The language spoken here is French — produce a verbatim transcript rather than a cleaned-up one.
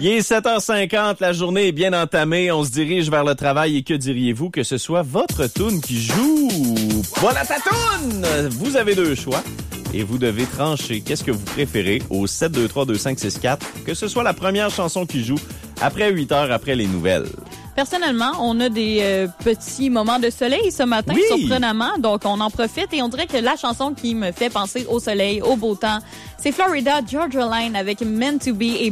Il est sept heures cinquante, la journée est bien entamée, on se dirige vers le travail et que diriez-vous que ce soit votre toune qui joue? Voilà ta toune! Vous avez deux choix et vous devez trancher qu'est-ce que vous préférez au sept deux trois deux cinq six quatre, que ce soit la première chanson qui joue après huit heures après les nouvelles. Personnellement, on a des euh, petits moments de soleil ce matin, oui. surprenamment. Donc, on en profite et on dirait que la chanson qui me fait penser au soleil, au beau temps, c'est Florida Georgia Line avec Meant to Be et